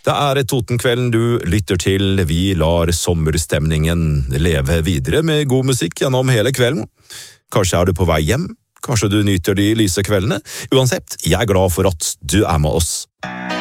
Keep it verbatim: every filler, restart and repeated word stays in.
Det er Totenkvelden du lytter til. Vi lar sommerstemningen leve videre med god musikk gjennom hele kvelden. Kanskje er du på vei hjem, kanskje du nyter de lyse kveldene. Uansett, jeg er glad for at du er med oss.